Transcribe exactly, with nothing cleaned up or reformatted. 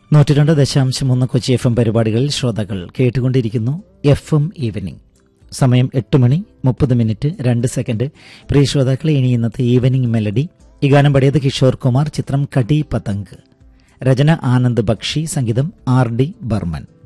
നൂറ്റി രണ്ട് ദശാംശം മൂന്ന് കൊച്ചി എഫ് എം പരിപാടികളിൽ ശ്രോതാക്കൾ കേട്ടുകൊണ്ടിരിക്കുന്നു എഫ് എം ഈവനിംഗ്. സമയം എട്ട് മണി മുപ്പത് മിനിറ്റ് രണ്ട് സെക്കൻഡ്. പ്രിയ ശ്രോതാക്കളെ, ഇനി ഇന്നത്തെ ഈവനിംഗ് മെലഡി. ഈ ഗാനം പാടിയത് കിഷോർ കുമാർ. ചിത്രം കടി പതംഗ്. രചന ആനന്ദ് ബക്ഷി. സംഗീതം ആർ ഡി ബർമൻ.